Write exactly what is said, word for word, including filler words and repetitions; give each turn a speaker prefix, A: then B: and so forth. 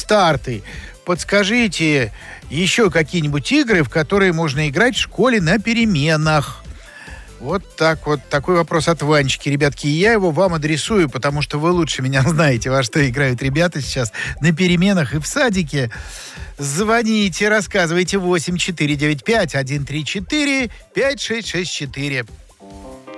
A: старты. Подскажите еще какие-нибудь игры, в которые можно играть в школе на переменах. Вот так вот. Такой вопрос от Ванечки, ребятки. И я его вам адресую, потому что вы лучше меня знаете, во что играют ребята сейчас на переменах и в садике. Звоните, рассказывайте. восемь четыре девять пять один три четыре пять шесть шесть четыре.